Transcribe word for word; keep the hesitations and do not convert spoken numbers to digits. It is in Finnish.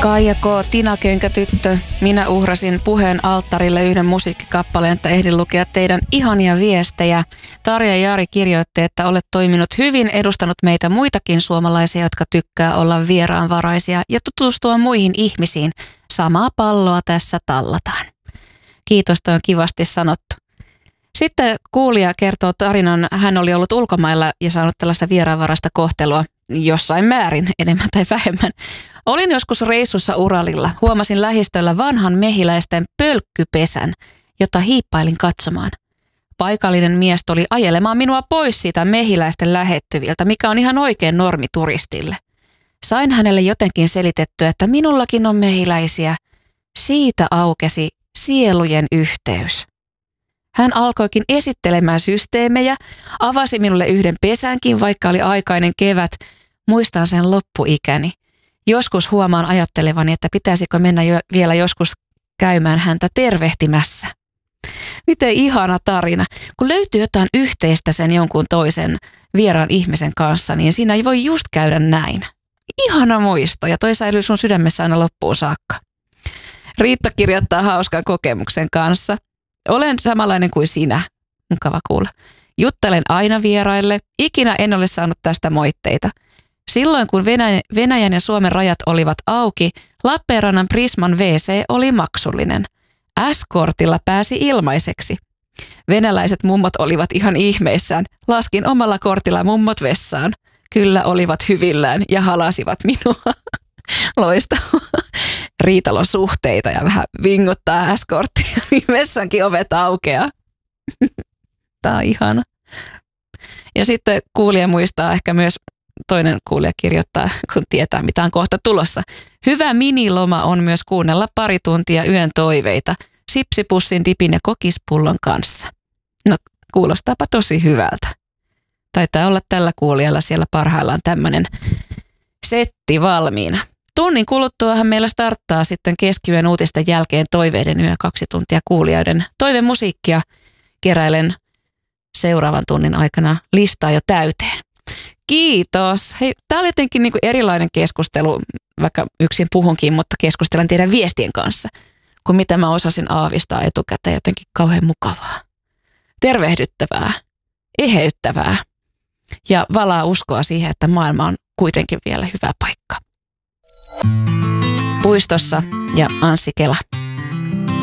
Kaija K., Tina Kenkätyttö. Minä uhrasin puheen alttarille yhden musiikkikappaleen, että ehdin lukea teidän ihania viestejä. Tarja Jari kirjoitti, että olet toiminut hyvin, edustanut meitä muitakin suomalaisia, jotka tykkää olla vieraanvaraisia ja tutustua muihin ihmisiin. Samaa palloa tässä tallataan. Kiitos, toi on kivasti sanottu. Sitten kuulija kertoo tarinan, hän oli ollut ulkomailla ja saanut tällaista vieraanvaraista kohtelua jossain määrin, enemmän tai vähemmän. Olin joskus reissussa Uralilla. Huomasin lähistöllä vanhan mehiläisten pölkkypesän, jota hiippailin katsomaan. Paikallinen mies tuli ajelemaan minua pois siitä mehiläisten lähettyviltä, mikä on ihan oikein normi turistille. Sain hänelle jotenkin selitettyä, että minullakin on mehiläisiä. Siitä aukesi sielujen yhteys. Hän alkoikin esittelemään systeemejä, avasi minulle yhden pesänkin, vaikka oli aikainen kevät. Muistan sen loppuikäni. Joskus huomaan ajattelevani, että pitäisikö mennä jo vielä joskus käymään häntä tervehtimässä. Miten ihana tarina. Kun löytyy jotain yhteistä sen jonkun toisen vieraan ihmisen kanssa, niin siinä ei voi just käydä näin. Ihana muisto ja toi säilyy sun sydämessä aina loppuun saakka. Riitta kirjoittaa hauskan kokemuksen kanssa. Olen samanlainen kuin sinä. Mukava kuulla. Juttelen aina vieraille. Ikinä en ole saanut tästä moitteita. Silloin kun Venäjän ja Suomen rajat olivat auki, Lappeenrannan Prisman W C oli maksullinen. S-kortilla pääsi ilmaiseksi. Venäläiset mummot olivat ihan ihmeissään. Laskin omalla kortilla mummot vessaan. Kyllä olivat hyvillään ja halasivat minua. Loistavaa. Riitalon suhteita ja vähän vinguttaa S-korttia, niin vessankin ovet aukeaa. Tää on ihana. Ja sitten kuulija muistaa ehkä myös, toinen kuulija kirjoittaa, kun tietää mitä on kohta tulossa. Hyvä miniloma on myös kuunnella pari tuntia yön toiveita sipsipussin, dipin ja kokispullon kanssa. No kuulostaapa tosi hyvältä. Taitaa olla tällä kuulijalla siellä parhaillaan tämmöinen setti valmiina. Tunnin kuluttuahan meillä starttaa sitten keskiyön uutisten jälkeen toiveiden yö kaksi tuntia kuulijoiden toivemusiikkia. Keräilen seuraavan tunnin aikana listaa jo täyteen. Kiitos. Hei, tää oli jotenkin niinku erilainen keskustelu, vaikka yksin puhunkin, mutta keskustelen teidän viestien kanssa, kuin mitä mä osasin aavistaa etukäteen. Jotenkin kauhean mukavaa, tervehdyttävää, eheyttävää ja valaa uskoa siihen, että maailma on kuitenkin vielä hyvä paikka. Puistossa ja Anssi Kela.